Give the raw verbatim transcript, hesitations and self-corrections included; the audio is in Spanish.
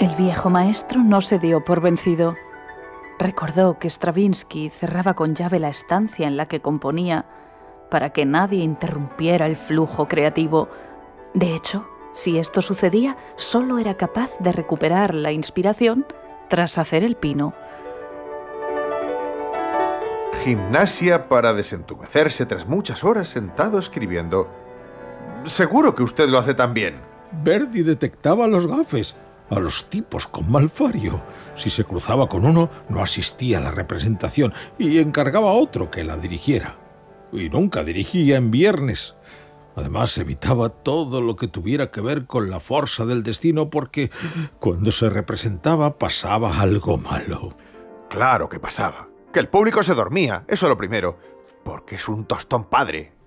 El viejo maestro no se dio por vencido. Recordó que Stravinsky cerraba con llave la estancia en la que componía para que nadie interrumpiera el flujo creativo. De hecho, si esto sucedía, solo era capaz de recuperar la inspiración tras hacer el pino. Gimnasia para desentumecerse tras muchas horas sentado escribiendo. Seguro que usted lo hace también. Verdi detectaba a los gafes, a los tipos con malfario. Si se cruzaba con uno, no asistía a la representación y encargaba a otro que la dirigiera. Y nunca dirigía en viernes. Además, evitaba todo lo que tuviera que ver con la fuerza del destino porque cuando se representaba pasaba algo malo. Claro que pasaba. Que el público se dormía, eso lo primero. Porque es un tostón padre.